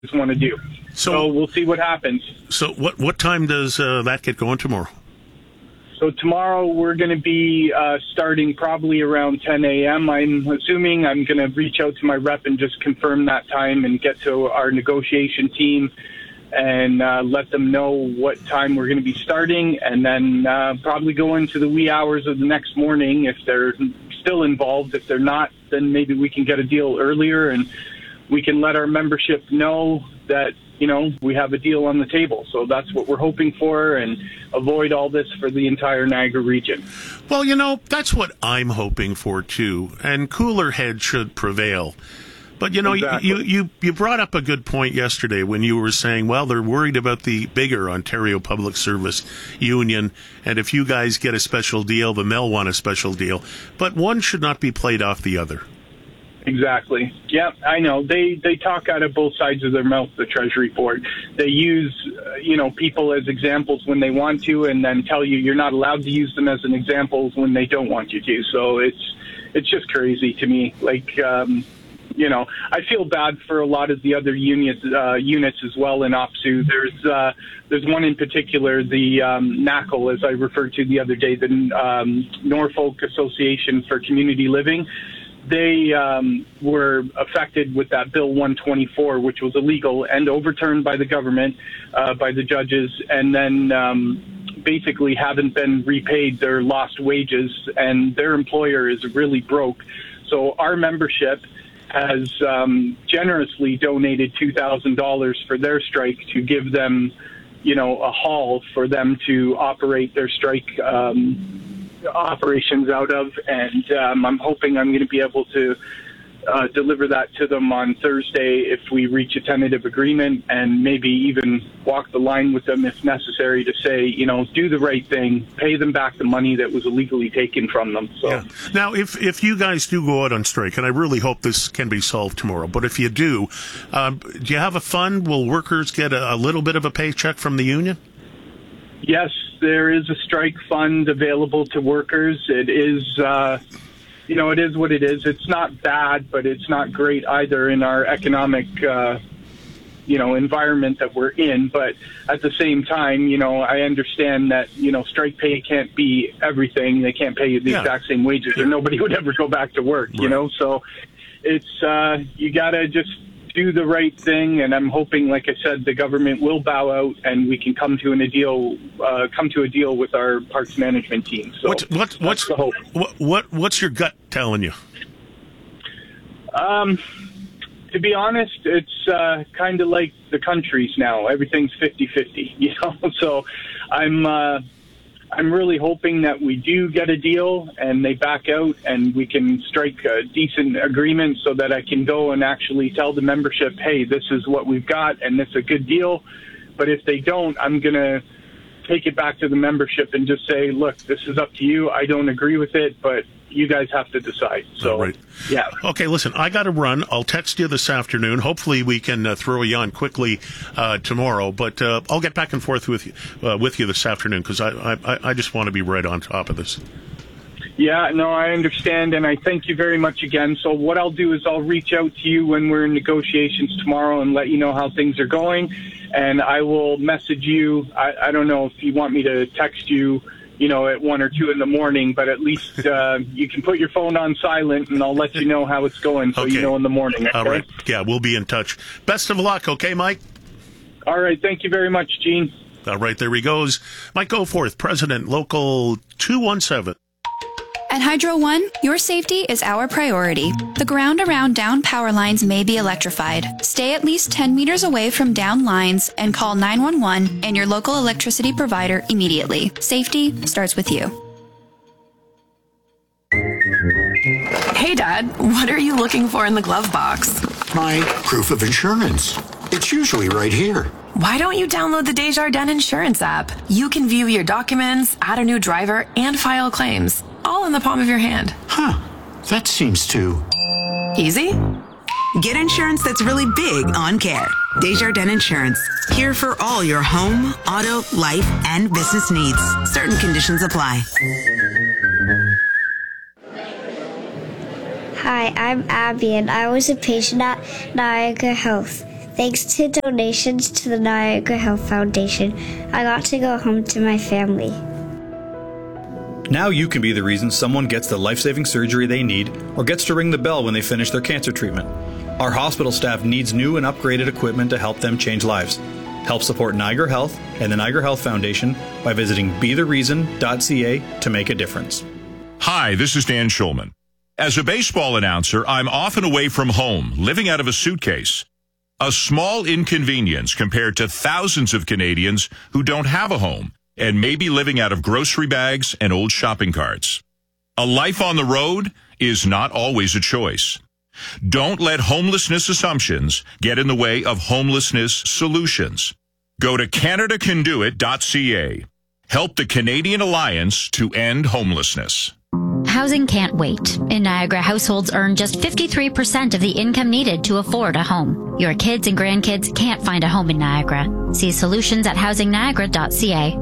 want to do. So we'll see what happens. So what time does that get going tomorrow? So tomorrow we're going to be starting probably around 10 a.m. I'm assuming. I'm going to reach out to my rep and just confirm that time and get to our negotiation team and let them know what time we're going to be starting, and then probably go into the wee hours of the next morning if they're still involved. If they're not, then maybe we can get a deal earlier and we can let our membership know that, we have a deal on the table. So that's what we're hoping for, and avoid all this for the entire Niagara region. Well, that's what I'm hoping for, too. And cooler heads should prevail. But, Exactly. you brought up a good point yesterday when you were saying, well, they're worried about the bigger Ontario Public Service Union, and if you guys get a special deal, then they'll want a special deal. But one should not be played off the other. Exactly. Yeah, I know. They talk out of both sides of their mouth, the Treasury Board. They use, people as examples when they want to, and then tell you you're not allowed to use them as an example when they don't want you to. So it's just crazy to me. I feel bad for a lot of the other units as well in OPSEU. There's one in particular, the NACL, as I referred to the other day, the Norfolk Association for Community Living. They were affected with that Bill 124, which was illegal and overturned by the government, by the judges, and then basically haven't been repaid their lost wages, and their employer is really broke. So our membership has generously donated $2,000 for their strike to give them, a hall for them to operate their strike operations out of, and I'm hoping I'm going to be able to deliver that to them on Thursday if we reach a tentative agreement, and maybe even walk the line with them if necessary to say, do the right thing, pay them back the money that was illegally taken from them. So yeah. Now, if you guys do go out on strike, and I really hope this can be solved tomorrow, but if you do you have a fund? Will workers get a little bit of a paycheck from the union? Yes, there is a strike fund available to workers. It is, it is what it is. It's not bad, but it's not great either in our economic, environment that we're in. But at the same time, I understand that, strike pay can't be everything. They can't pay you the exact same wages, or nobody would ever go back to work, right. So it's, you got to just do the right thing, and I'm hoping, like I said, the government will bow out and we can come to a deal with our parks management team. So what's the hope. What's your gut telling you? To be honest, it's kind of like the countries now. Everything's 50-50, So I'm really hoping that we do get a deal and they back out and we can strike a decent agreement so that I can go and actually tell the membership, hey, this is what we've got and this is a good deal. But if they don't, I'm going to take it back to the membership and just say, look, this is up to you. I don't agree with it, but you guys have to decide. So, right. Yeah. Okay, listen, I got to run. I'll text you this afternoon. Hopefully we can throw you on quickly tomorrow, but I'll get back and forth with you this afternoon because I just want to be right on top of this. Yeah, no, I understand, and I thank you very much again. So what I'll do is I'll reach out to you when we're in negotiations tomorrow and let you know how things are going, and I will message you. I don't know if you want me to text you, at 1 or 2 in the morning, but at least you can put your phone on silent, and I'll let you know how it's going so you know in the morning. Okay? All right. Yeah, we'll be in touch. Best of luck, okay, Mike? All right. Thank you very much, Gene. All right, there he goes. Mike Goforth, President, Local 217. At Hydro One, your safety is our priority. The ground around down power lines may be electrified. Stay at least 10 meters away from down lines and call 911 and your local electricity provider immediately. Safety starts with you. Hey, Dad, what are you looking for in the glove box? My proof of insurance. It's usually right here. Why don't you download the Desjardins Insurance app? You can view your documents, add a new driver, and file claims, all in the palm of your hand. Huh. That seems too easy. Get insurance that's really big on care. Desjardins Insurance. Here for all your home, auto, life, and business needs. Certain conditions apply. Hi, I'm Abby, and I was a patient at Niagara Health. Thanks to donations to the Niagara Health Foundation, I got to go home to my family. Now you can be the reason someone gets the life-saving surgery they need or gets to ring the bell when they finish their cancer treatment. Our hospital staff needs new and upgraded equipment to help them change lives. Help support Niagara Health and the Niagara Health Foundation by visiting bethereason.ca to make a difference. Hi, this is Dan Schulman. As a baseball announcer, I'm often away from home, living out of a suitcase. A small inconvenience compared to thousands of Canadians who don't have a home and may be living out of grocery bags and old shopping carts. A life on the road is not always a choice. Don't let homelessness assumptions get in the way of homelessness solutions. Go to CanadaCanDoIt.ca. Help the Canadian Alliance to end homelessness. Housing can't wait. In Niagara, households earn just 53% of the income needed to afford a home. Your kids and grandkids can't find a home in Niagara. See solutions at housingniagara.ca.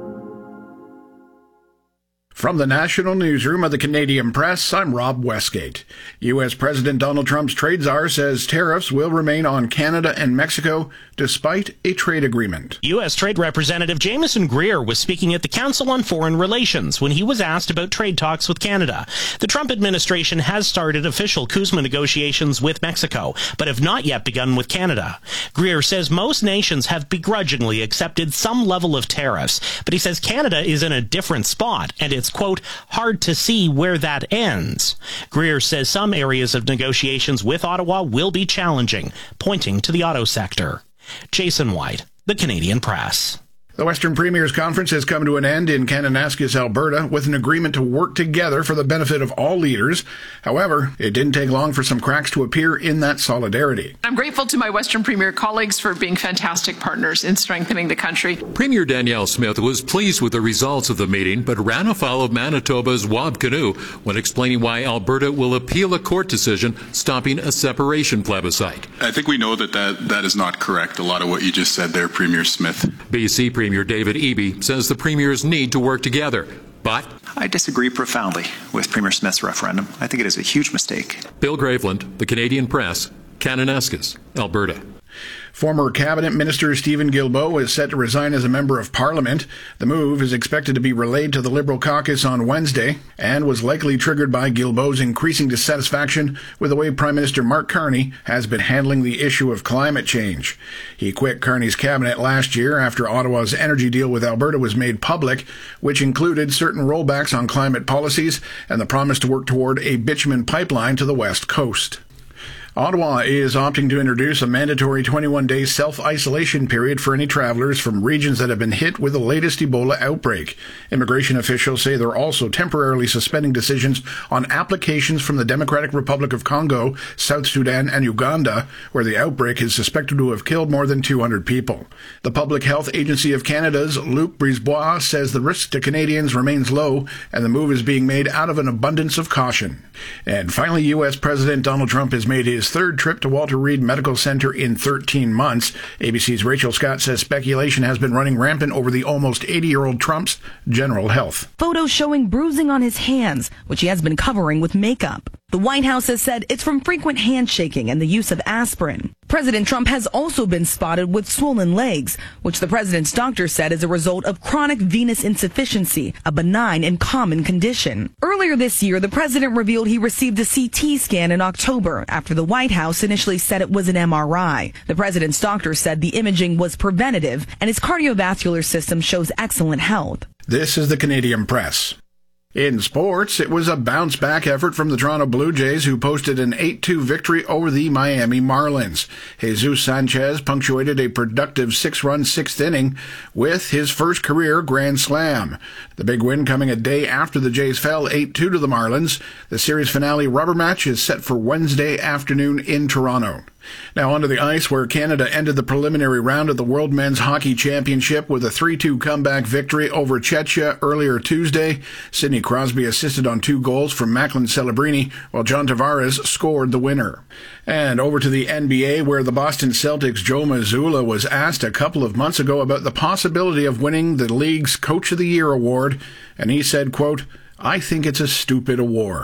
From the National Newsroom of the Canadian Press, I'm Rob Westgate. U.S. President Donald Trump's trade czar says tariffs will remain on Canada and Mexico despite a trade agreement. U.S. Trade Representative Jameson Greer was speaking at the Council on Foreign Relations when he was asked about trade talks with Canada. The Trump administration has started official CUSMA negotiations with Mexico, but have not yet begun with Canada. Greer says most nations have begrudgingly accepted some level of tariffs, but he says Canada is in a different spot, and it's, quote, hard to see where that ends. Greer says some areas of negotiations with Ottawa will be challenging, pointing to the auto sector. Jason White, The Canadian Press. The Western Premiers Conference has come to an end in Kananaskis, Alberta, with an agreement to work together for the benefit of all leaders. However, it didn't take long for some cracks to appear in that solidarity. I'm grateful to my Western Premier colleagues for being fantastic partners in strengthening the country. Premier Danielle Smith was pleased with the results of the meeting, but ran afoul of Manitoba's Wab Kinew when explaining why Alberta will appeal a court decision stopping a separation plebiscite. I think we know that is not correct, a lot of what you just said there, Premier Smith. BC Premier David Eby says the premiers need to work together, but I disagree profoundly with Premier Smith's referendum. I think it is a huge mistake. Bill Graveland, The Canadian Press, Kananaskis, Alberta. Former Cabinet Minister Stephen Guilbeault is set to resign as a Member of Parliament. The move is expected to be relayed to the Liberal caucus on Wednesday and was likely triggered by Guilbeault's increasing dissatisfaction with the way Prime Minister Mark Carney has been handling the issue of climate change. He quit Carney's cabinet last year after Ottawa's energy deal with Alberta was made public, which included certain rollbacks on climate policies and the promise to work toward a bitumen pipeline to the West Coast. Ottawa is opting to introduce a mandatory 21-day self-isolation period for any travelers from regions that have been hit with the latest Ebola outbreak. Immigration officials say they're also temporarily suspending decisions on applications from the Democratic Republic of Congo, South Sudan, and Uganda, where the outbreak is suspected to have killed more than 200 people. The Public Health Agency of Canada's Luc Brisebois says the risk to Canadians remains low, and the move is being made out of an abundance of caution. And finally, U.S. President Donald Trump has made his third trip to Walter Reed Medical Center in 13 months. ABC's Rachel Scott says speculation has been running rampant over the almost 80-year-old Trump's general health. Photos showing bruising on his hands, which he has been covering with makeup. The White House has said it's from frequent handshaking and the use of aspirin. President Trump has also been spotted with swollen legs, which the president's doctor said is a result of chronic venous insufficiency, a benign and common condition. Earlier this year, the president revealed he received a CT scan in October after the White House initially said it was an MRI. The president's doctor said the imaging was preventative and his cardiovascular system shows excellent health. This is the Canadian Press. In sports, it was a bounce-back effort from the Toronto Blue Jays, who posted an 8-2 victory over the Miami Marlins. Jesus Sanchez punctuated a productive 6-run sixth inning with his first career grand slam. The big win coming a day after the Jays fell 8-2 to the Marlins. The series finale rubber match is set for Wednesday afternoon in Toronto. Now onto the ice, where Canada ended the preliminary round of the World Men's Hockey Championship with a 3-2 comeback victory over Czechia earlier Tuesday. Sidney Crosby assisted on 2 goals from Macklin Celebrini, while John Tavares scored the winner. And over to the NBA, where the Boston Celtics' Joe Mazzulla was asked a couple of months ago about the possibility of winning the league's Coach of the Year award, and he said, quote, "I think it's a stupid award.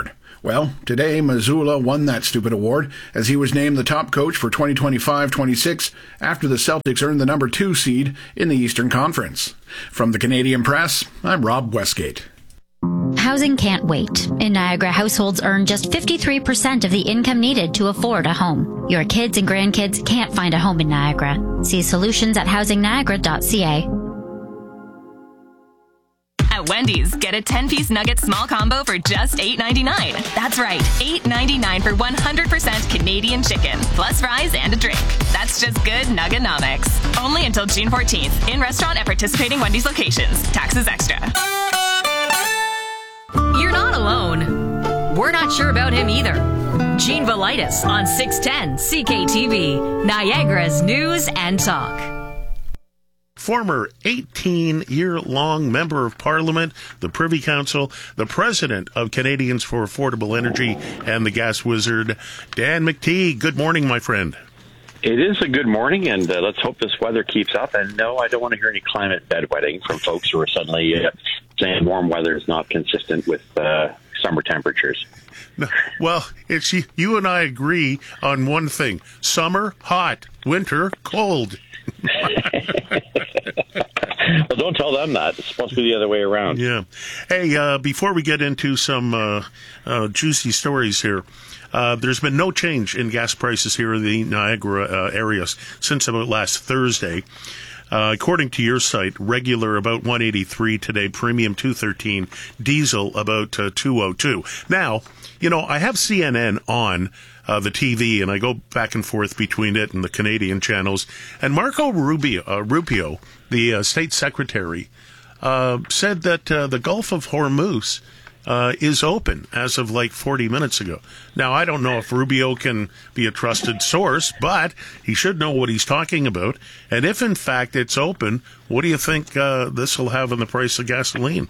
Well, today Missoula won that stupid award as he was named the top coach for 2025-26 after the Celtics earned the number 2 seed in the Eastern Conference. From the Canadian Press, I'm Rob Westgate. Housing can't wait. In Niagara, households earn just 53% of the income needed to afford a home. Your kids and grandkids can't find a home in Niagara. See solutions at housingniagara.ca. At Wendy's, get a 10-piece nugget small combo for just $8.99. That's right, $8.99 for 100% Canadian chicken, plus fries and a drink. That's just good Nuggenomics. Only until June 14th. In restaurant at participating Wendy's locations. Taxes extra. You're not alone. We're not sure about him either. Gene Velitis on 610 CKTV, Niagara's News and Talk. Former 18-year-long Member of Parliament, the Privy Council, the President of Canadians for Affordable Energy, and the gas wizard, Dan McTeague. Good morning, my friend. It is a good morning, and let's hope this weather keeps up. And no, I don't want to hear any climate bedwetting from folks who are suddenly saying warm weather is not consistent with summer temperatures. No, well, it's you and I agree on one thing. Summer, hot. Winter, cold. Well, don't tell them that. It's supposed to be the other way around. Yeah. Hey, before we get into some juicy stories here, there's been no change in gas prices here in the Niagara area since about last Thursday. According to your site, regular about $1.83 today, premium $2.13, diesel about $2.02. Now, you know, I have CNN on the TV, and I go back and forth between it and the Canadian channels. And Marco Rubio, the state secretary, said that the Gulf of Hormuz is open as of like 40 minutes ago. Now, I don't know if Rubio can be a trusted source, but he should know what he's talking about. And if, in fact, it's open, what do you think this will have on the price of gasoline?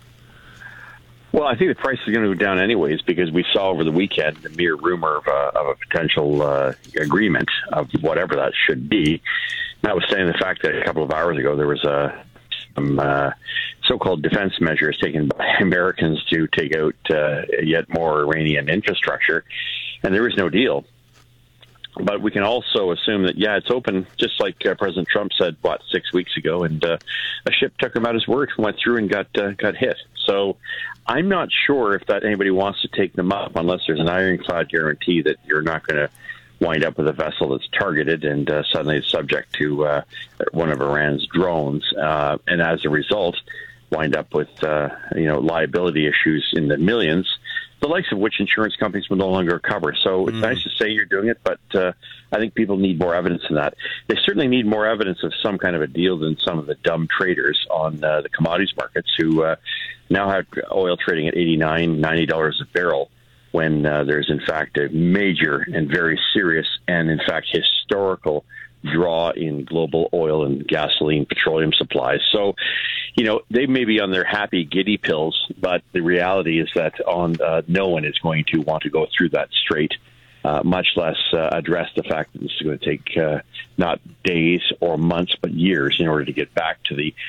Well, I think the price is going to go down anyways because we saw over the weekend the mere rumor of a potential agreement of whatever that should be. Notwithstanding the fact that a couple of hours ago there was some so-called defense measures taken by Americans to take out yet more Iranian infrastructure, and there is no deal. But we can also assume that, yeah, it's open, just like President Trump said, 6 weeks ago, and a ship took him at his word and went through and got hit. So I'm not sure if that anybody wants to take them up unless there's an ironclad guarantee that you're not going to wind up with a vessel that's targeted and suddenly it's subject to one of Iran's drones, and as a result, wind up with liability issues in the millions, the likes of which insurance companies will no longer cover. So it's nice to say you're doing it, but I think people need more evidence than that. They certainly need more evidence of some kind of a deal than some of the dumb traders on the commodities markets who now have oil trading at $89, $90 a barrel when there's, in fact, a major and very serious and, in fact, historical draw in global oil and gasoline petroleum supplies. So, you know, they may be on their happy giddy pills, but the reality is that no one is going to want to go through that straight, much less address the fact that this is going to take not days or months, but years in order to get back to the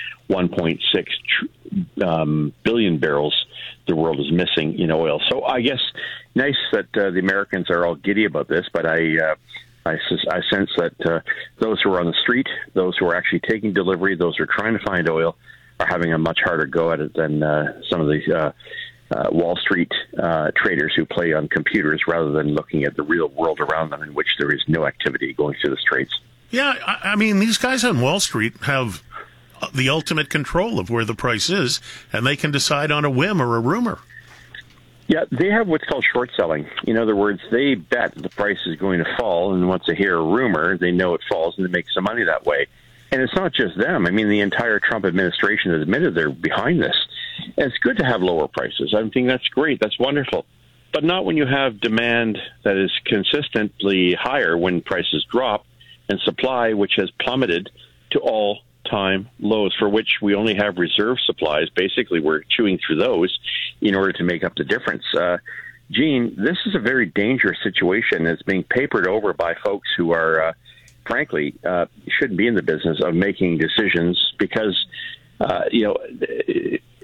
1.6 billion barrels the world is missing in oil. So I guess nice that the Americans are all giddy about this, but I sense that those who are on the street, those who are actually taking delivery, those who are trying to find oil, are having a much harder go at it than some of these Wall Street traders who play on computers rather than looking at the real world around them in which there is no activity going through the straits. Yeah, I mean, these guys on Wall Street have the ultimate control of where the price is, and they can decide on a whim or a rumor. Yeah, they have what's called short selling. In other words, they bet the price is going to fall, and once they hear a rumor, they know it falls, and they make some money that way. And it's not just them. I mean, the entire Trump administration has admitted they're behind this. And it's good to have lower prices. I think that's great. That's wonderful. But not when you have demand that is consistently higher when prices drop, and supply which has plummeted to all-time lows, for which we only have reserve supplies. Basically, we're chewing through those in order to make up the difference. Gene, this is a very dangerous situation. It's being papered over by folks who are, frankly, shouldn't be in the business of making decisions because,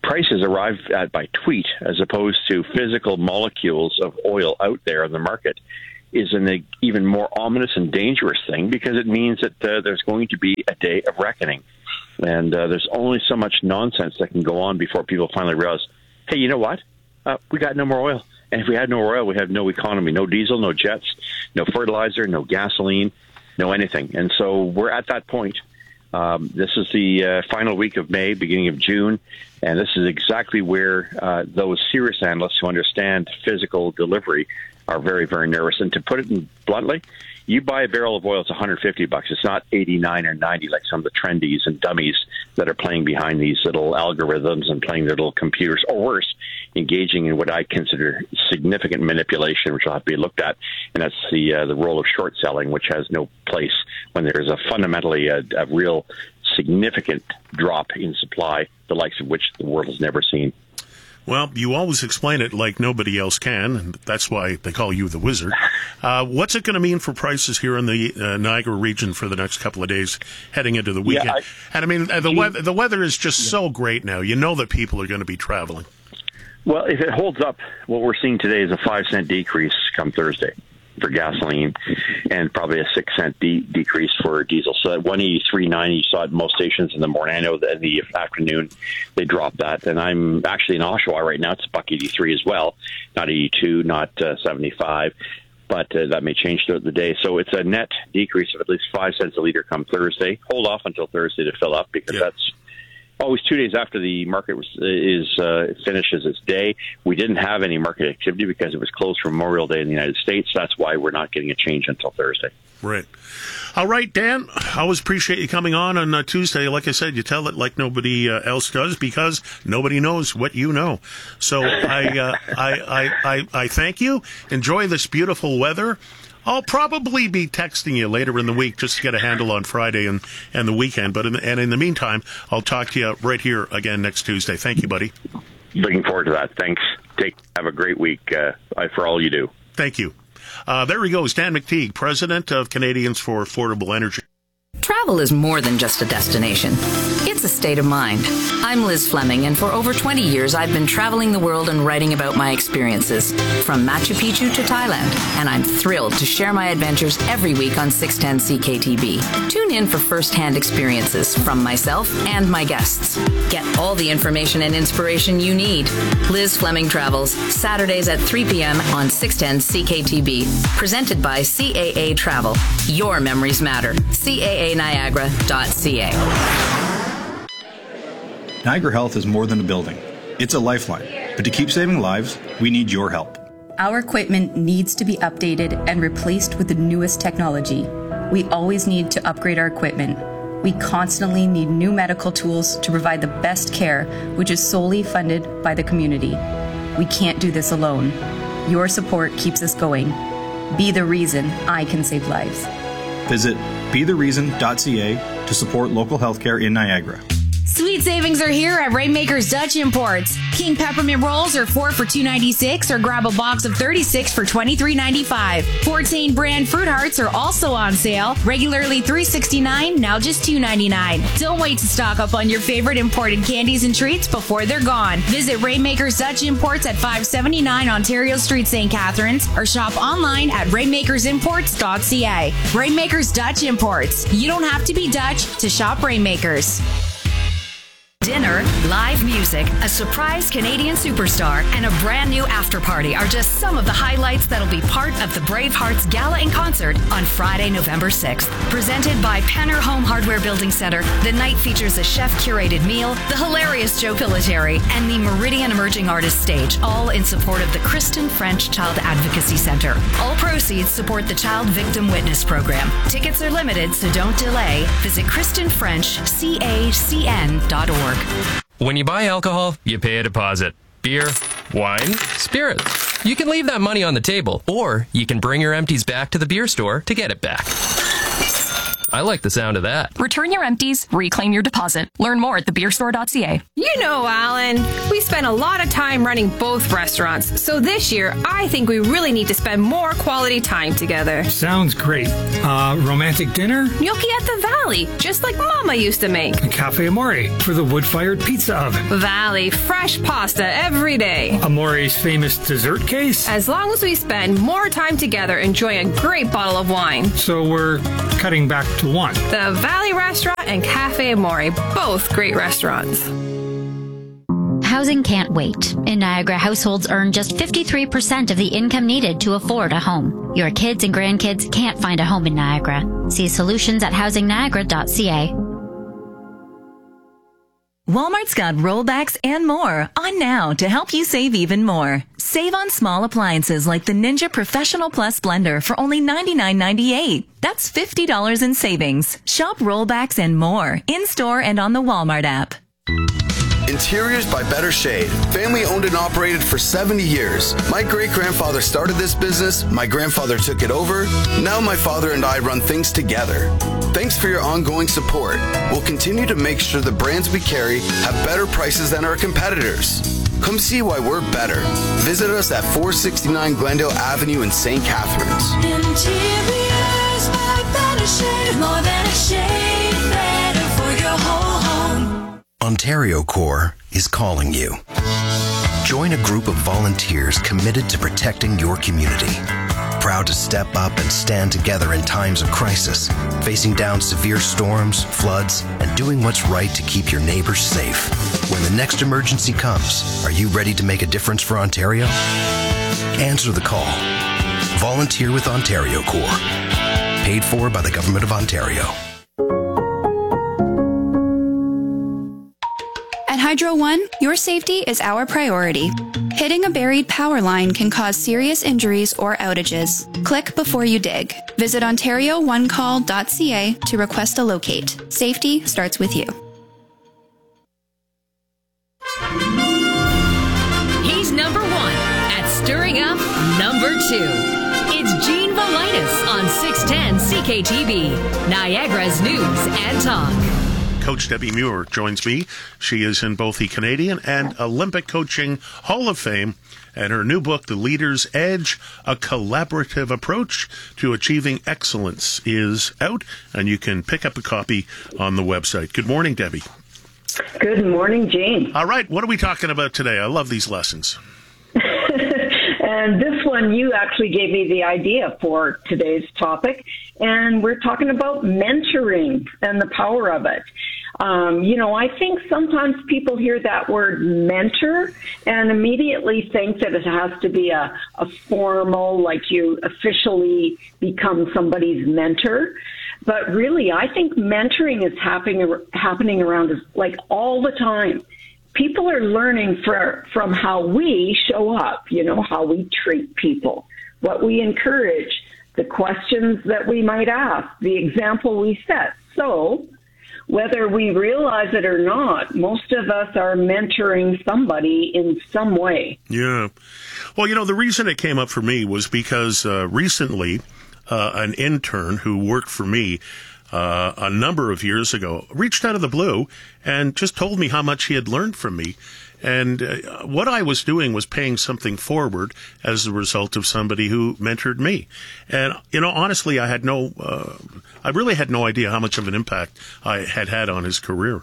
prices arrive at by tweet as opposed to physical molecules of oil out there in the market is an even more ominous and dangerous thing, because it means that there's going to be a day of reckoning. And there's only so much nonsense that can go on before people finally realize, hey, you know what? We got no more oil. And if we had no oil, we have no economy, no diesel, no jets, no fertilizer, no gasoline, no anything. And so we're at that point. This is the final week of May, beginning of June, and this is exactly where those serious analysts who understand physical delivery are very, very nervous. And to put it bluntly, you buy a barrel of oil, it's $150. It's not $89 or $90 like some of the trendies and dummies that are playing behind these little algorithms and playing their little computers, or worse, engaging in what I consider significant manipulation, which will have to be looked at, and that's the role of short selling, which has no place when there is a fundamentally a real significant drop in supply, the likes of which the world has never seen. Well, you always explain it like nobody else can, and that's why they call you the wizard. What's it going to mean for prices here in the Niagara region for the next couple of days heading into the weekend? Yeah, and I mean, the weather is just so great now. You know that people are going to be traveling. Well, if it holds up, what we're seeing today is a 5-cent decrease come Thursday for gasoline, and probably a 6-cent decrease for diesel. So at 183.90, you saw it in most stations in the morning. I know that in the afternoon they dropped that, and I'm actually in Oshawa right now. It's $1.83 as well, not 82, not 75, but that may change throughout the day. So it's a net decrease of at least 5 cents a liter come Thursday. Hold off until Thursday to fill up, because that's always 2 days after the market finishes its day. We didn't have any market activity because it was closed for Memorial Day in the United States. That's why we're not getting a change until Thursday. Right. All right, Dan, I always appreciate you coming on Tuesday. Like I said, you tell it like nobody else does, because nobody knows what you know. So I thank you. Enjoy this beautiful weather. I'll probably be texting you later in the week just to get a handle on Friday and the weekend. But in the meantime, I'll talk to you right here again next Tuesday. Thank you, buddy. Looking forward to that. Thanks. Have a great week for all you do. Thank you. There he goes, Dan McTeague, president of Canadians for Affordable Energy. Travel is more than just a destination. It's a state of mind. I'm Liz Fleming, and for over 20 years, I've been traveling the world and writing about my experiences, from Machu Picchu to Thailand, and I'm thrilled to share my adventures every week on 610 CKTB. Tune in for first-hand experiences from myself and my guests. Get all the information and inspiration you need. Liz Fleming Travels, Saturdays at 3 p.m. on 610 CKTB. Presented by CAA Travel. Your memories matter. CAANiagara.ca. Niagara Health is more than a building. It's a lifeline. But to keep saving lives, we need your help. Our equipment needs to be updated and replaced with the newest technology. We always need to upgrade our equipment. We constantly need new medical tools to provide the best care, which is solely funded by the community. We can't do this alone. Your support keeps us going. Be the reason I can save lives. Visit bethereason.ca to support local healthcare in Niagara. Sweet savings are here at Rainmakers Dutch Imports. King peppermint rolls are 4 for $2.96, or grab a box of 36 for $23.95. Fortain brand fruit hearts are also on sale, regularly $3.69, now just $2.99. Don't wait to stock up on your favorite imported candies and treats before they're gone. Visit Rainmakers Dutch Imports at 579 Ontario Street, St. Catharines, or shop online at rainmakersimports.ca. Rainmakers Dutch Imports. You don't have to be Dutch to shop Rainmakers. Dinner, live music, a surprise Canadian superstar, and a brand new after party are just some of the highlights that'll be part of the Bravehearts Gala and Concert on Friday, November 6th. Presented by Penner Home Hardware Building Center, the night features a chef-curated meal, the hilarious Joe Pilateri, and the Meridian Emerging Artists Stage, all in support of the Kristen French Child Advocacy Center. All proceeds support the Child Victim Witness Program. Tickets are limited, so don't delay. Visit KristenFrenchCACN.org. When you buy alcohol, you pay a deposit. Beer, wine, spirits. You can leave that money on the table, or you can bring your empties back to the beer store to get it back. I like the sound of that. Return your empties, reclaim your deposit. Learn more at thebeerstore.ca. You know, Alan, we spend a lot of time running both restaurants. So this year, I think we really need to spend more quality time together. Sounds great. Romantic dinner? Gnocchi at the Valley, just like Mama used to make. Cafe Amore for the wood-fired pizza oven. Valley, fresh pasta every day. Amore's famous dessert case? As long as we spend more time together enjoying a great bottle of wine. So we're cutting back to one. The Valley Restaurant and Cafe Amore, both great restaurants. Housing can't wait. In Niagara, households earn just 53% of the income needed to afford a home. Your kids and grandkids can't find a home in Niagara. See solutions at housingniagara.ca. Walmart's got rollbacks and more on now to help you save even more. Save on small appliances like the Ninja Professional Plus blender for only $99.98. That's $50 in savings. Shop rollbacks and more in-store and on the Walmart app. Interiors by Better Shade. Family owned and operated for 70 years. My great-grandfather started this business. My grandfather took it over. Now my father and I run things together. Thanks for your ongoing support. We'll continue to make sure the brands we carry have better prices than our competitors. Come see why we're better. Visit us at 469 Glendale Avenue in St. Catharines. Interiors by Better Shade. More than a shade, better for your whole home. Ontario Corps is calling you. Join a group of volunteers committed to protecting your community. Proud to step up and stand together in times of crisis, facing down severe storms, floods, and doing what's right to keep your neighbors safe. When the next emergency comes, are you ready to make a difference for Ontario? Answer the call. Volunteer with Ontario Corps. Paid for by the Government of Ontario. At Hydro One, your safety is our priority. Hitting a buried power line can cause serious injuries or outages. Click before you dig. Visit OntarioOneCall.ca to request a locate. Safety starts with you. He's number one at stirring up number two. It's Gene Valitis on 610 CKTB, Niagara's News and Talk. Coach Debbie Muir joins me. She is in both the Canadian and Olympic Coaching Hall of Fame, and her new book, The Leader's Edge, A Collaborative Approach to Achieving Excellence, is out, and you can pick up a copy on the website. Good morning, Debbie. Good morning, Gene. All right, what are we talking about today? I love these lessons. And this one, you actually gave me the idea for today's topic, and we're talking about mentoring and the power of it. I think sometimes people hear that word mentor and immediately think that it has to be a formal, like you officially become somebody's mentor. But really, I think mentoring is happening around us like all the time. People are learning from how we show up, how we treat people, what we encourage, the questions that we might ask, the example we set. So whether we realize it or not, most of us are mentoring somebody in some way. Yeah. Well, the reason it came up for me was because recently an intern who worked for me a number of years ago reached out of the blue and just told me how much he had learned from me. And what I was doing was paying something forward as a result of somebody who mentored me. And, honestly, I really had no idea how much of an impact I had on his career.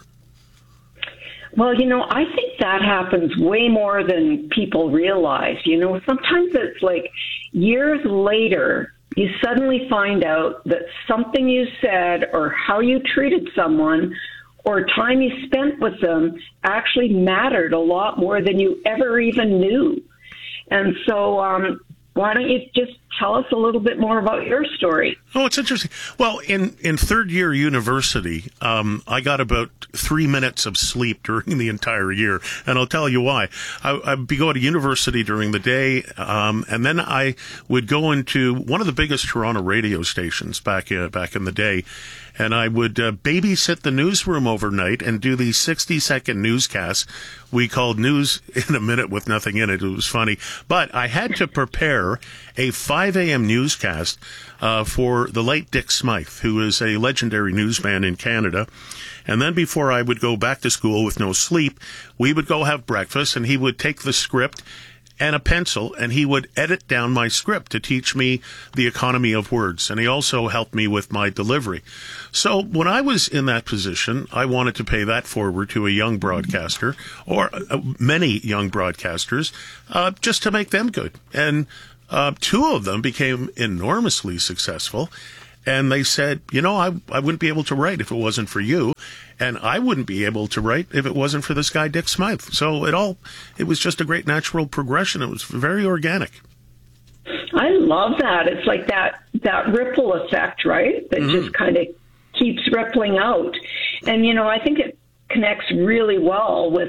Well, I think that happens way more than people realize. Sometimes it's like years later, you suddenly find out that something you said or how you treated someone or time you spent with them actually mattered a lot more than you ever even knew. And so why don't you just tell us a little bit more about your story? Oh, it's interesting. Well, in third year university, I got about 3 minutes of sleep during the entire year, and I'll tell you why. I'd be going to university during the day, and then I would go into one of the biggest Toronto radio stations back in the day, and I would babysit the newsroom overnight and do these 60-second newscasts we called News in a Minute with Nothing in It. It was funny. But I had to prepare a 5 5 a.m. newscast for the late Dick Smythe, who is a legendary newsman in Canada. And then before I would go back to school with no sleep, we would go have breakfast, and he would take the script and a pencil, and he would edit down my script to teach me the economy of words. And he also helped me with my delivery. So when I was in that position, I wanted to pay that forward to a young broadcaster, or many young broadcasters, just to make them good. And 2 of them became enormously successful. And they said, I wouldn't be able to write if it wasn't for you. And I wouldn't be able to write if it wasn't for this guy, Dick Smythe. So it was just a great natural progression. It was very organic. I love that. It's like that ripple effect, right? That just kind of keeps rippling out. And, I think it connects really well with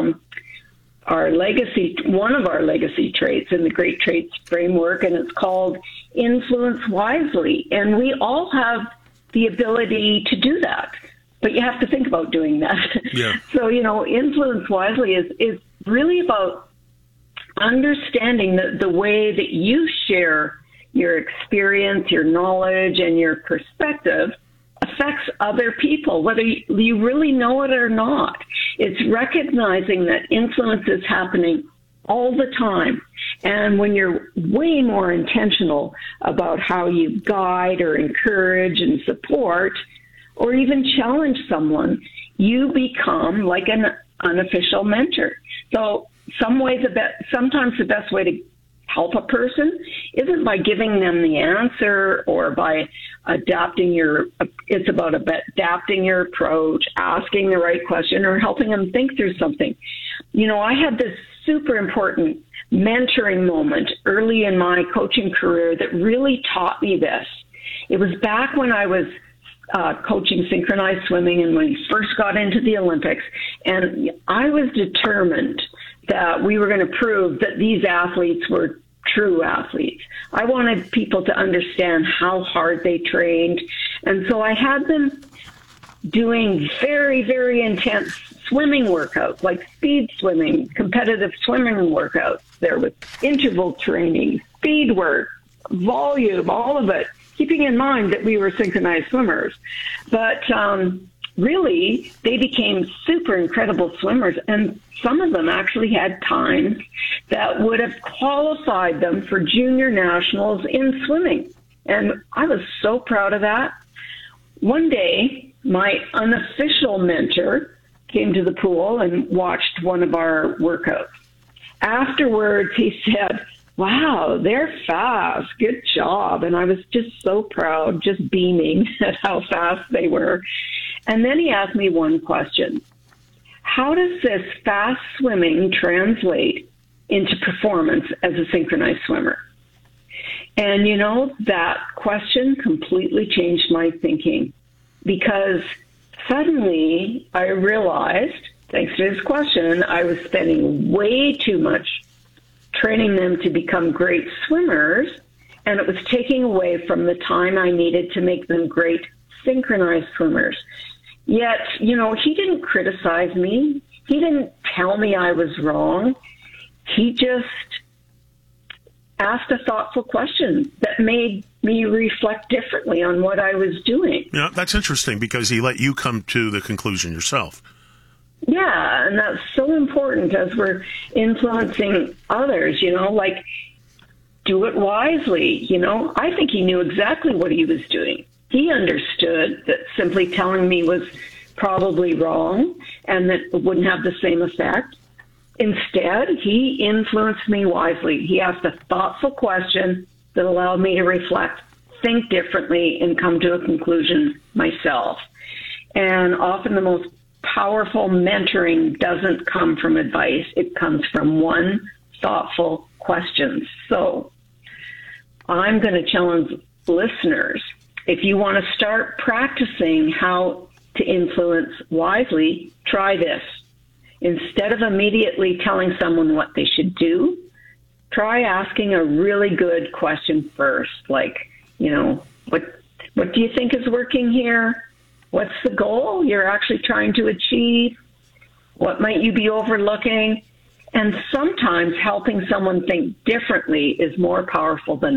our legacy, one of our legacy traits in the Great Traits Framework, and it's called influence wisely. And we all have the ability to do that, but you have to think about doing that. Yeah. So, influence wisely is really about understanding the way that you share your experience, your knowledge, and your perspective affects other people, whether you really know it or not. It's recognizing that influence is happening all the time. And when you're way more intentional about how you guide or encourage and support or even challenge someone, you become like an unofficial mentor. So sometimes the best way to help a person isn't by giving them the answer or by it's about adapting your approach, asking the right question, or helping them think through something. I had this super important mentoring moment early in my coaching career that really taught me this. It was back when I was coaching synchronized swimming and when we first got into the Olympics, and I was determined that we were going to prove that these athletes were true athletes. I wanted people to understand how hard they trained, and so I had them doing very, very intense swimming workouts, like speed swimming, competitive swimming workouts. There was interval training, speed work, volume, all of it, keeping in mind that we were synchronized swimmers. But really, they became super incredible swimmers, and some of them actually had times that would have qualified them for junior nationals in swimming. And I was so proud of that. One day, my unofficial mentor came to the pool and watched one of our workouts. Afterwards, he said, "Wow, they're fast. Good job." And I was just so proud, just beaming at how fast they were. And then he asked me one question. How does this fast swimming translate into performance as a synchronized swimmer? And, that question completely changed my thinking, because suddenly I realized, thanks to his question, I was spending way too much training them to become great swimmers, and it was taking away from the time I needed to make them great synchronized swimmers. Yet, he didn't criticize me. He didn't tell me I was wrong. He just asked a thoughtful question that made me reflect differently on what I was doing. Yeah, that's interesting, because he let you come to the conclusion yourself. Yeah, and that's so important as we're influencing others, like do it wisely. I think he knew exactly what he was doing. He understood that simply telling me was probably wrong and that it wouldn't have the same effect. Instead, he influenced me wisely. He asked a thoughtful question that allowed me to reflect, think differently, and come to a conclusion myself. And often the most powerful mentoring doesn't come from advice. It comes from one thoughtful question. So I'm going to challenge listeners. If you want to start practicing how to influence wisely, try this. Instead of immediately telling someone what they should do, try asking a really good question first, like, what do you think is working here? What's the goal you're actually trying to achieve? What might you be overlooking? And sometimes helping someone think differently is more powerful than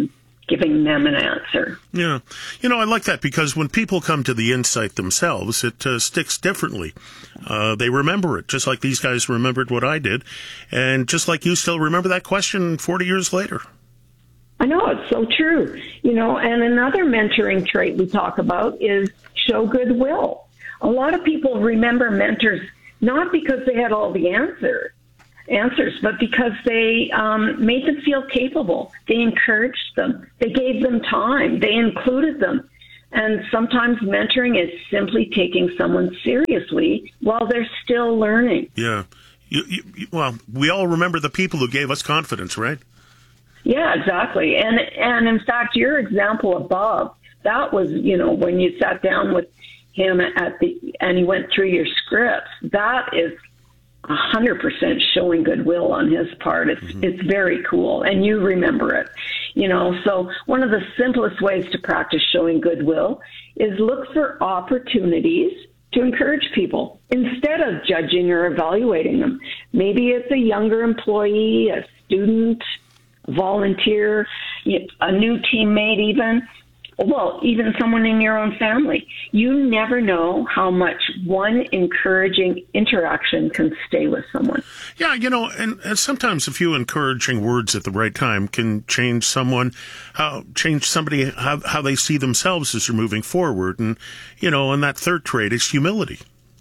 giving them an answer. Yeah. I like that because when people come to the insight themselves, it sticks differently. They remember it, just like these guys remembered what I did, and just like you still remember that question 40 years later. I know, it's so true. And another mentoring trait we talk about is show goodwill. A lot of people remember mentors not because they had all the answers, but because they made them feel capable. They encouraged them. They gave them time. They included them. And sometimes mentoring is simply taking someone seriously while they're still learning. Yeah. Well, we all remember the people who gave us confidence, right? Yeah, exactly. And in fact, your example above, that was, when you sat down with him and he went through your scripts, that is 100% showing goodwill on his part. It's very cool, and you remember it. So one of the simplest ways to practice showing goodwill is look for opportunities to encourage people instead of judging or evaluating them. Maybe it's a younger employee, a student, a volunteer, a new teammate even someone in your own family. You never know how much one encouraging interaction can stay with someone. Yeah, and sometimes a few encouraging words at the right time can change somebody, how they see themselves as they're moving forward. And, and that third trait is humility.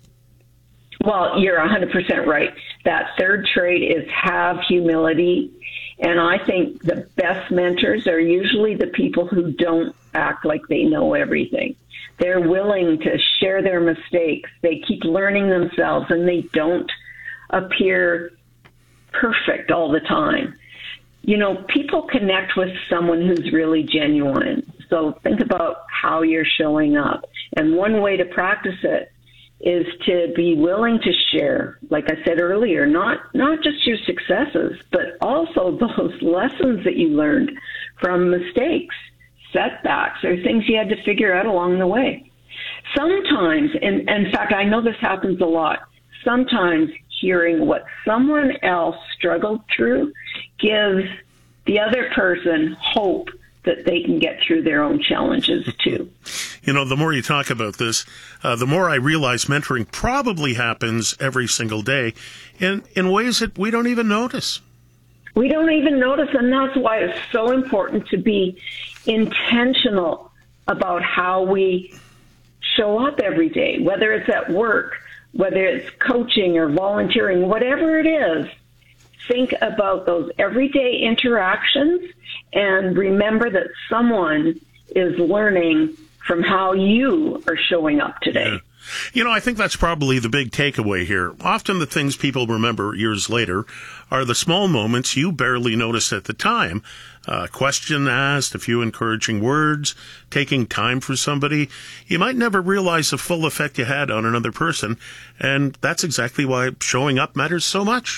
Well, you're 100% right. That third trait is have humility. And I think the best mentors are usually the people who don't act like they know everything. They're willing to share their mistakes. They keep learning themselves, and they don't appear perfect all the time. People connect with someone who's really genuine. So think about how you're showing up. And one way to practice it is to be willing to share, like I said earlier, not just your successes, but also those lessons that you learned from mistakes, setbacks, or things you had to figure out along the way. Sometimes, and in fact, I know this happens a lot, sometimes hearing what someone else struggled through gives the other person hope that they can get through their own challenges too. The more you talk about this, the more I realize mentoring probably happens every single day in ways that we don't even notice. We don't even notice, and that's why it's so important to be intentional about how we show up every day, whether it's at work, whether it's coaching or volunteering, whatever it is. Think about those everyday interactions and remember that someone is learning from how you are showing up today. Yeah. I think that's probably the big takeaway here. Often the things people remember years later are the small moments you barely noticed at the time. A question asked, a few encouraging words, taking time for somebody. You might never realize the full effect you had on another person, and that's exactly why showing up matters so much.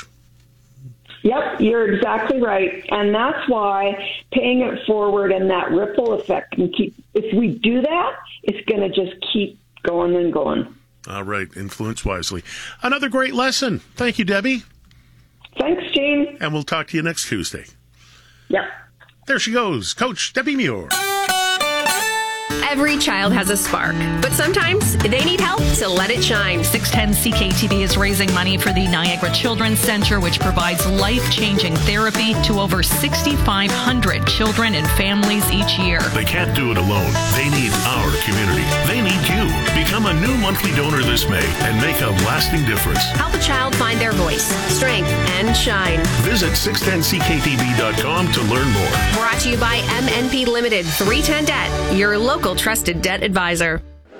Yep, you're exactly right. And that's why paying it forward and that ripple effect can if we do that, it's going to just keep going and going. All right, influence wisely. Another great lesson. Thank you, Debbie. Thanks, Gene. And we'll talk to you next Tuesday. Yep. There she goes, Coach Debbie Muir. Every child has a spark, but sometimes they need help to let it shine. 610 CKTV is raising money for the Niagara Children's Center, which provides life-changing therapy to over 6,500 children and families each year. They can't do it alone. They need our community. They need you. Become a new monthly donor this May and make a lasting difference. Help a child find their voice, strength, and shine. Visit 610ckTV.com to learn more. Brought to you by MNP Limited, 310 Debt, your local trusted debt advisor.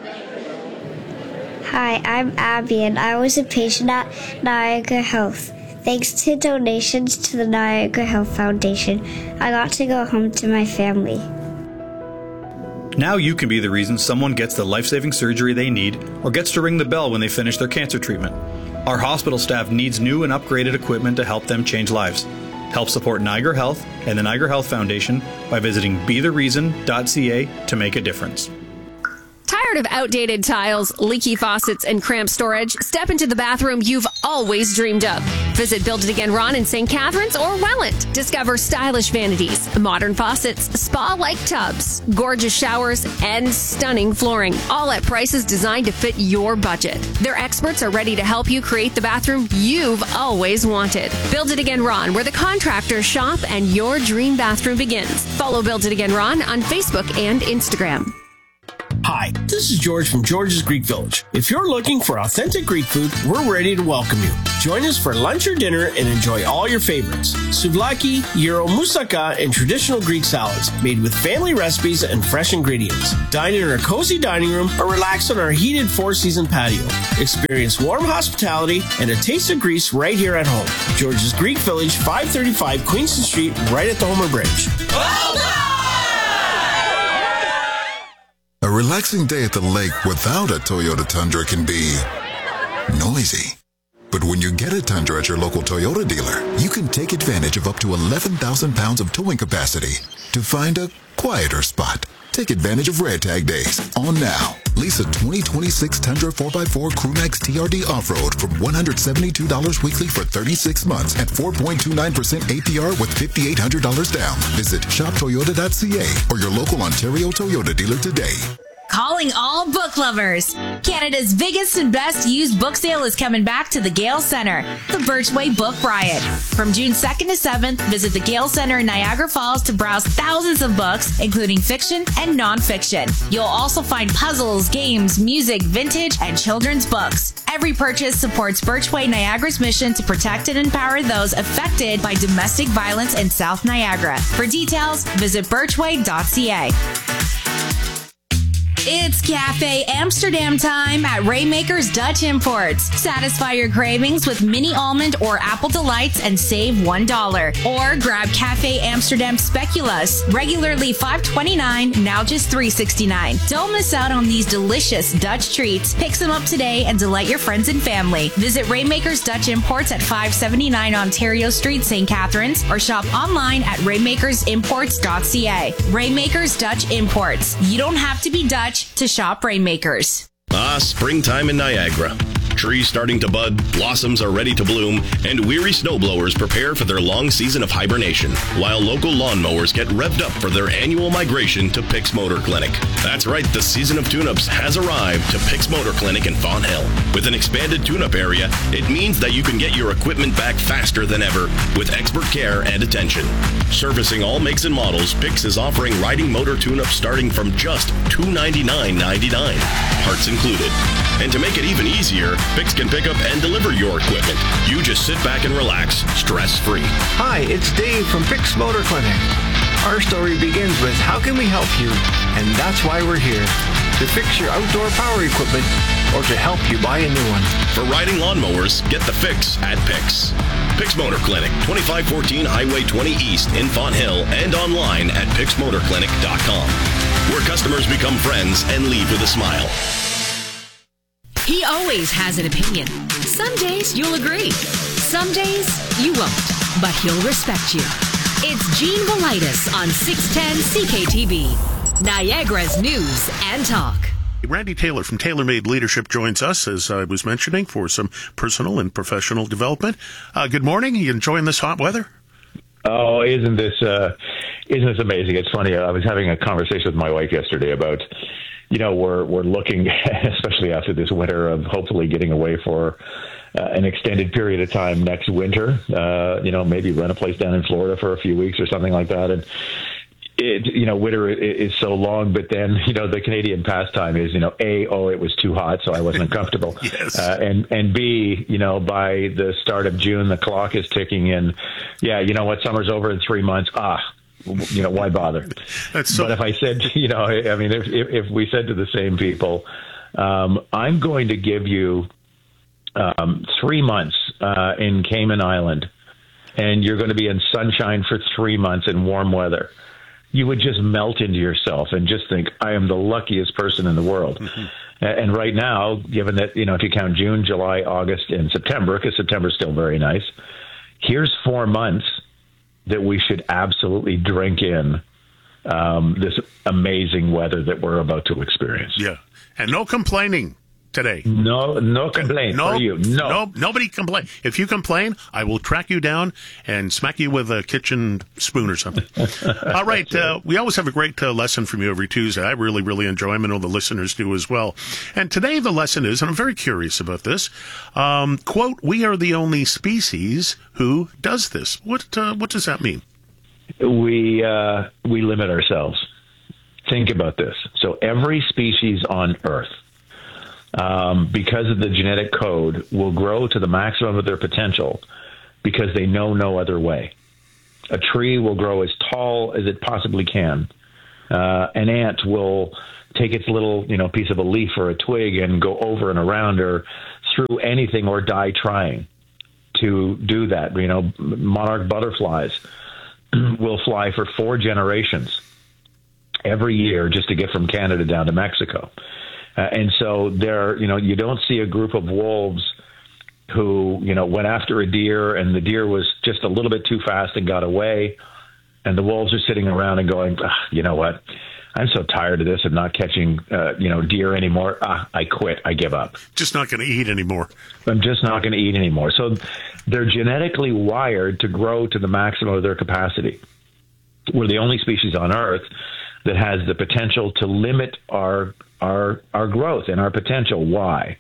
Hi, I'm Abby, and I was a patient at Niagara Health. Thanks to donations to the Niagara Health Foundation, I got to go home to my family. Now you can be the reason someone gets the life-saving surgery they need or gets to ring the bell when they finish their cancer treatment. Our hospital staff needs new and upgraded equipment to help them change lives. Help support Niagara Health and the Niagara Health Foundation by visiting bethereason.ca to make a difference. Tired Tired of outdated tiles, leaky faucets, and cramped storage? Step into the bathroom you've always dreamed of. Visit Build It Again Ron in St. Catharines or Welland. Discover stylish vanities, modern faucets, spa-like tubs, gorgeous showers, and stunning flooring, all at prices designed to fit your budget. Their experts are ready to help you create the bathroom you've always wanted. Build It Again Ron, where the contractors shop and your dream bathroom begins. Follow Build It Again Ron on Facebook and Instagram. Hi, this is George from George's Greek Village. If you're looking for authentic Greek food, we're ready to welcome you. Join us for lunch or dinner and enjoy all your favorites. Souvlaki, gyro, moussaka, and traditional Greek salads made with family recipes and fresh ingredients. Dine in our cozy dining room or relax on our heated four-season patio. Experience warm hospitality and a taste of Greece right here at home. George's Greek Village, 535 Queenston Street, right at the Homer Bridge. A relaxing day at the lake without a Toyota Tundra can be noisy. But when you get a Tundra at your local Toyota dealer, you can take advantage of up to 11,000 pounds of towing capacity to find a quieter spot. Take advantage of Red Tag Days on now. Lease a 2026 Tundra 4x4 Crewmax TRD Off-Road from $172 weekly for 36 months at 4.29% APR with $5,800 down. Visit shoptoyota.ca or your local Ontario Toyota dealer today. Calling all book lovers. Canada's biggest and best used book sale is coming back to the Gale Centre, the Birchway Book Riot. From June 2nd to 7th, visit the Gale Centre in Niagara Falls to browse thousands of books, including fiction and nonfiction. You'll also find puzzles, games, music, vintage, and children's books. Every purchase supports Birchway Niagara's mission to protect and empower those affected by domestic violence in South Niagara. For details, visit birchway.ca. It's Cafe Amsterdam time at Rainmaker's Dutch Imports. Satisfy your cravings with mini almond or apple delights and save $1. Or grab Cafe Amsterdam Speculoos, regularly $5.29, now just $3.69. Don't miss out on these delicious Dutch treats. Pick some up today and delight your friends and family. Visit Rainmaker's Dutch Imports at 579 Ontario Street, St. Catharines, or shop online at rainmakersimports.ca. Rainmaker's Dutch Imports. You don't have to be Dutch to shop Rainmakers. Springtime in Niagara. Trees starting to bud, blossoms are ready to bloom, and weary snowblowers prepare for their long season of hibernation, while local lawnmowers get revved up for their annual migration to Pick's Motor Clinic. That's right, the season of tune-ups has arrived to Pick's Motor Clinic in Fonthill. With an expanded tune-up area, it means that you can get your equipment back faster than ever with expert care and attention. Servicing all makes and models, Pick's is offering riding motor tune-ups starting from just $299.99, parts included. And to make it even easier, Pick's can pick up and deliver your equipment. You just sit back and relax, stress-free. Hi, it's Dave from Pick's Motor Clinic. Our story begins with how can we help you? And that's why we're here. To fix your outdoor power equipment or to help you buy a new one. For riding lawnmowers, get the fix at Pick's. Pick's Motor Clinic, 2514 Highway 20 East in Fonthill and online at picksmotorclinic.com, where customers become friends and leave with a smile. He always has an opinion. Some days you'll agree. Some days you won't, but he'll respect you. It's Gene Velitis on 610 CKTB, Niagara's News and Talk. Randy Taylor from TaylorMade Leadership joins us, as I was mentioning, for some personal and professional development. Good morning. Are you enjoying this hot weather? Oh, isn't this amazing? It's funny. I was having a conversation with my wife yesterday about, we're looking, especially after this winter, of hopefully getting away for an extended period of time next winter. Maybe rent a place down in Florida for a few weeks or something like that. And winter is so long, but then, the Canadian pastime is, A, it was too hot, so I wasn't comfortable. Yes. And B, by the start of June, the clock is ticking and summer's over in 3 months. Why bother? But if I said, if we said to the same people, I'm going to give you 3 months in Cayman Island, and you're going to be in sunshine for 3 months in warm weather, you would just melt into yourself and just think, I am the luckiest person in the world. Mm-hmm. And right now, given that, if you count June, July, August, and September, because September is still very nice, here's 4 months that we should absolutely drink in this amazing weather that we're about to experience. Yeah. And no complaining today. No complaint for you. No. Nobody complain. If you complain, I will track you down and smack you with a kitchen spoon or something. All right. We always have a great lesson from you every Tuesday. I really, really enjoy them. I know the listeners do as well. And today the lesson is, and I'm very curious about this, quote, "We are the only species who does this." What does that mean? We limit ourselves. Think about this. So every species on Earth, because of the genetic code, will grow to the maximum of their potential because they know no other way. A tree will grow as tall as it possibly can. An ant will take its little, piece of a leaf or a twig and go over and around or through anything or die trying to do that. Monarch butterflies will fly for 4 generations every year just to get from Canada down to Mexico. And so you don't see a group of wolves who, went after a deer and the deer was just a little bit too fast and got away. And the wolves are sitting around and going, you know what? I'm so tired of this and not catching, deer anymore. I quit. I give up. Just not going to eat anymore. I'm just not going to eat anymore. So they're genetically wired to grow to the maximum of their capacity. We're the only species on Earth that has the potential to limit our growth and our potential. Why?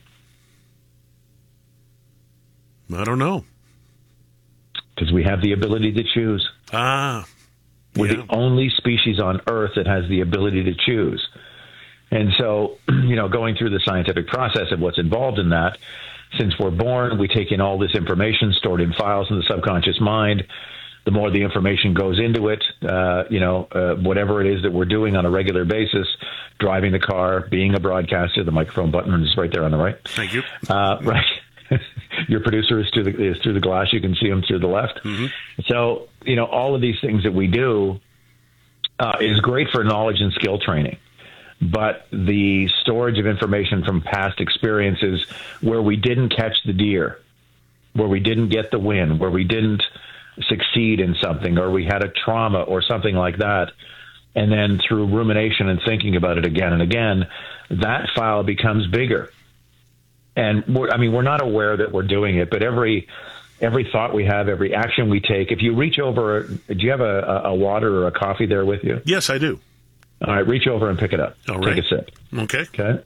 I don't know. Because we have the ability to choose. We're the only species on Earth that has the ability to choose. And so, going through the scientific process of what's involved in that, since we're born, we take in all this information stored in files in the subconscious mind. The more the information goes into it, whatever it is that we're doing on a regular basis, driving the car, being a broadcaster, the microphone button is right there on the right. Thank you. Right. Your producer is through the glass. You can see him through the left. Mm-hmm. So, all of these things that we do is great for knowledge and skill training. But the storage of information from past experiences where we didn't catch the deer, where we didn't get the win, where we didn't succeed in something, or we had a trauma or something like that, and then through rumination and thinking about it again and again, that file becomes bigger. And we're not aware that we're doing it, but every thought we have, every action we take, if you reach over, do you have a water or a coffee there with you? Yes, I do. All right, reach over and pick it up. All right. Take a sip. Okay.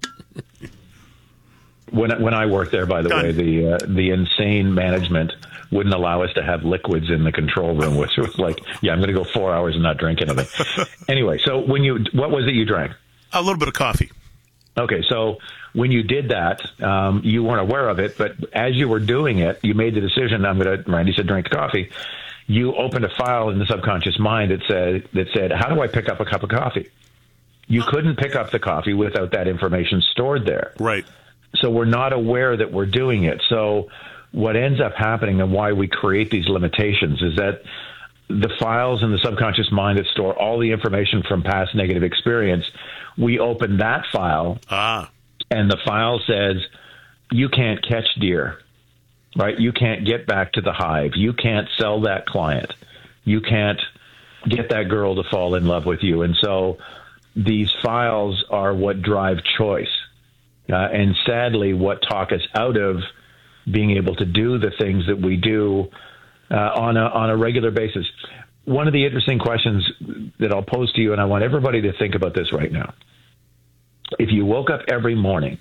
When I worked there, by the way, the insane management wouldn't allow us to have liquids in the control room, which was like, I'm going to go 4 hours and not drink anything. Anyway, so what was it you drank? A little bit of coffee. Okay, so when you did that, you weren't aware of it, but as you were doing it, you made the decision, Randy said drink coffee. You opened a file in the subconscious mind that said, how do I pick up a cup of coffee? You couldn't pick up the coffee without that information stored there. Right. So we're not aware that we're doing it. So what ends up happening and why we create these limitations is that the files in the subconscious mind that store all the information from past negative experience, we open that file, and the file says, you can't catch deer, right? You can't get back to the hive. You can't sell that client. You can't get that girl to fall in love with you. And so these files are what drive choice. And sadly, what talk us out of being able to do the things that we do on a regular basis. One of the interesting questions that I'll pose to you, and I want everybody to think about this right now. If you woke up every morning,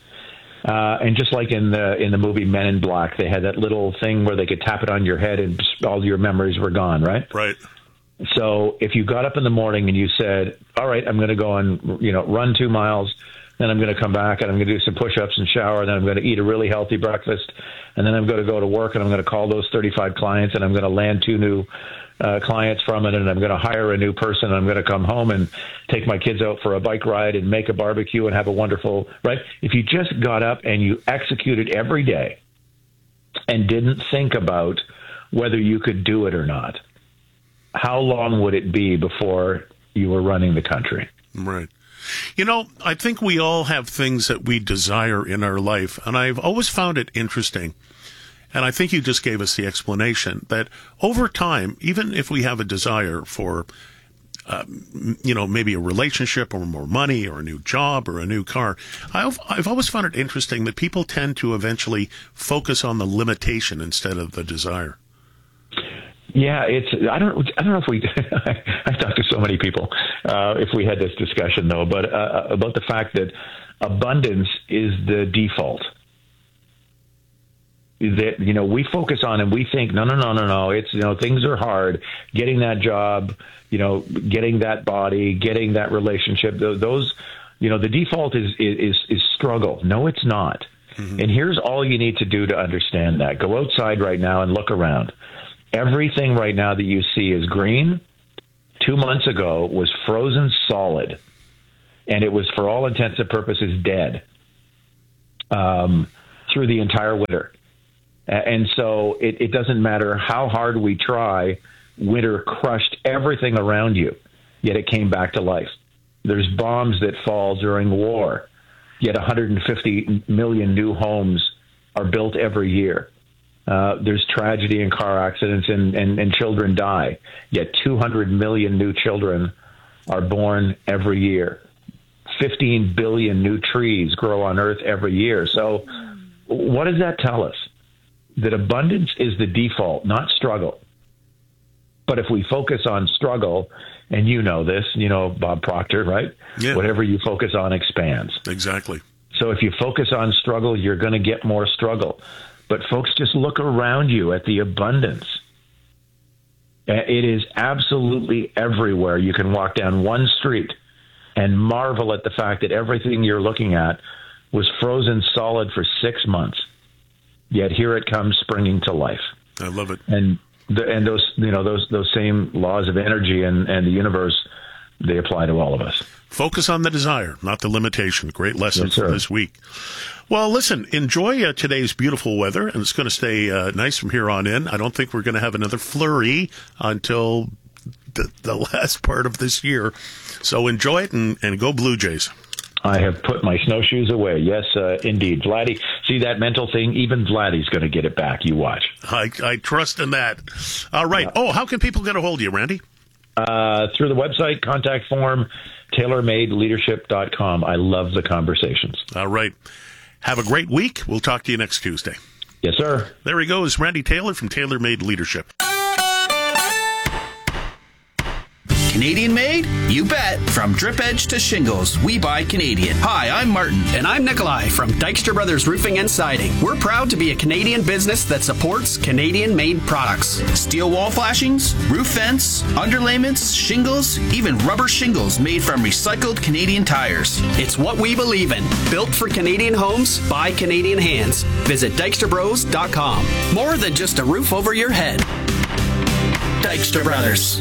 and just like in the movie Men in Black, they had that little thing where they could tap it on your head and all your memories were gone, right? Right. So if you got up in the morning and you said, all right, I'm going to go and run 2 miles, then I'm going to come back and I'm going to do some push-ups and shower. Then I'm going to eat a really healthy breakfast. And then I'm going to go to work and I'm going to call those 35 clients and I'm going to land 2 new clients from it. And I'm going to hire a new person. And I'm going to come home and take my kids out for a bike ride and make a barbecue and have a wonderful, right? If you just got up and you executed every day and didn't think about whether you could do it or not, how long would it be before you were running the country? Right. I think we all have things that we desire in our life, and I've always found it interesting, and I think you just gave us the explanation, that over time, even if we have a desire for maybe a relationship or more money or a new job or a new car. I've always found it interesting that people tend to eventually focus on the limitation instead of the desire. Yeah, I don't know if we, I've talked to so many people, if we had this discussion though, but about the fact that abundance is the default. That, we focus on and we think, no. It's, things are hard. Getting that job, getting that body, getting that relationship, those, the default is struggle. No, it's not. Mm-hmm. And here's all you need to do to understand that. Go outside right now and look around. Everything right now that you see is green. 2 months ago was frozen solid, and it was, for all intents and purposes, dead through the entire winter. And so it doesn't matter how hard we try, winter crushed everything around you, yet it came back to life. There's bombs that fall during war, yet 150 million new homes are built every year. There's tragedy in car accidents and children die, yet 200 million new children are born every year. 15 billion new trees grow on Earth every year. So what does that tell us? That abundance is the default, not struggle. But if we focus on struggle, and this, Bob Proctor, right? Yeah. Whatever you focus on expands. Exactly. So if you focus on struggle, you're going to get more struggle. But folks, just look around you at the abundance. It is absolutely everywhere. You can walk down one street and marvel at the fact that everything you're looking at was frozen solid for 6 months. Yet here it comes springing to life. I love it. And those same laws of energy and the universe, they apply to all of us. Focus on the desire, not the limitation. Great lesson for this week. Well, listen, enjoy today's beautiful weather, and it's going to stay nice from here on in. I don't think we're going to have another flurry until the last part of this year. So enjoy it and go Blue Jays. I have put my snowshoes away. Yes, indeed. Vladdy, see that mental thing? Even Vladdy's going to get it back. You watch. I trust in that. All right. Oh, how can people get a hold of you, Randy? Through the website, contact form, tailormadeleadership.com. I love the conversations. All right. Have a great week. We'll talk to you next Tuesday. Yes, sir. There he goes, Randy Taylor from Tailor Made Leadership. Canadian made? You bet. From drip edge to shingles, we buy Canadian. Hi, I'm Martin. And I'm Nikolai from Dykstra Brothers Roofing and Siding. We're proud to be a Canadian business that supports Canadian-made products. Steel wall flashings, roof vents, underlayments, shingles, even rubber shingles made from recycled Canadian tires. It's what we believe in. Built for Canadian homes by Canadian hands. Visit DykstraBros.com. More than just a roof over your head. Dykstra Brothers.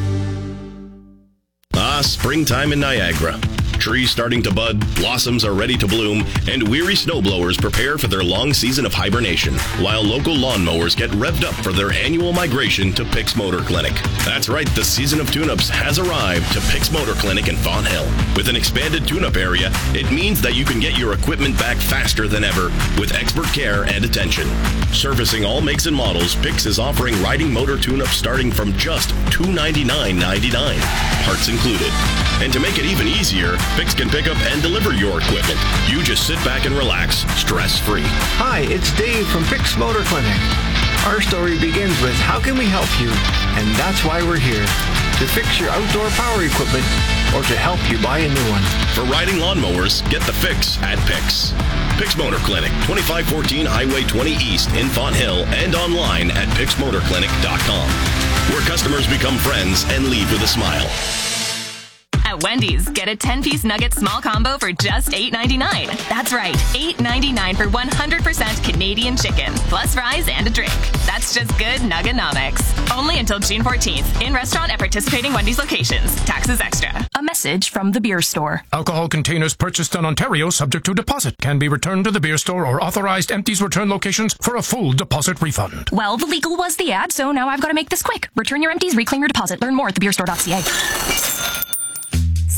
Springtime in Niagara. Trees starting to bud, blossoms are ready to bloom, and weary snowblowers prepare for their long season of hibernation, while local lawnmowers get revved up for their annual migration to Pick's Motor Clinic. That's right, the season of tune-ups has arrived to Pick's Motor Clinic in Fawn Hill. With an expanded tune-up area, it means that you can get your equipment back faster than ever with expert care and attention. Servicing all makes and models, Pick's is offering riding motor tune-ups starting from just $299.99, parts included. And to make it even easier, Pick's can pick up and deliver your equipment. You just sit back and relax, stress-free. Hi, it's Dave from Pick's Motor Clinic. Our story begins with how can we help you? And that's why we're here. To fix your outdoor power equipment or to help you buy a new one. For riding lawnmowers, get the fix at Pick's. Pick's Motor Clinic, 2514 Highway 20 East in Fawn Hill, and online at picksmotorclinic.com, where customers become friends and leave with a smile. At Wendy's, get a 10-piece nugget small combo for just $8.99. That's right, $8.99 for 100% Canadian chicken, plus fries and a drink. That's just good nuggenomics. Only until June 14th, in restaurant at participating Wendy's locations. Taxes extra. A message from the beer store. Alcohol containers purchased in Ontario subject to deposit can be returned to the beer store or authorized empties return locations for a full deposit refund. Well, the legal was the ad, so now I've got to make this quick. Return your empties, reclaim your deposit. Learn more at thebeerstore.ca.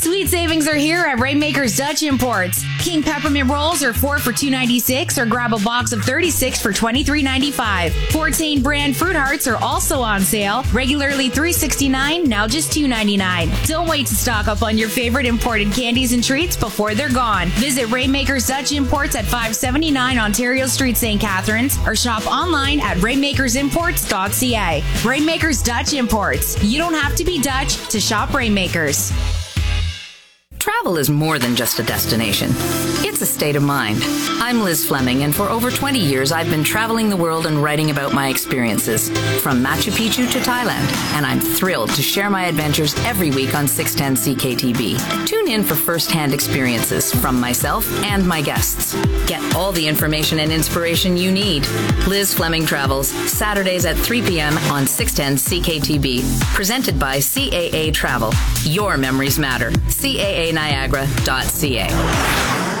Sweet savings are here at Rainmaker's Dutch Imports. King peppermint rolls are 4 for $2.96 or grab a box of 36 for $23.95. Fortain brand fruit hearts are also on sale. Regularly $3.69, now just $2.99. Don't wait to stock up on your favorite imported candies and treats before they're gone. Visit Rainmaker's Dutch Imports at 579 Ontario Street, St. Catharines, or shop online at rainmakersimports.ca. Rainmaker's Dutch Imports. You don't have to be Dutch to shop Rainmakers. Travel is more than just a destination. It's a state of mind. I'm Liz Fleming, and for over 20 years, I've been traveling the world and writing about my experiences, from Machu Picchu to Thailand, and I'm thrilled to share my adventures every week on 610 CKTB. Tune in for first-hand experiences from myself and my guests. Get all the information and inspiration you need. Liz Fleming Travels, Saturdays at 3 p.m. on 610 CKTB. Presented by CAA Travel. Your memories matter. CAANiagara.ca.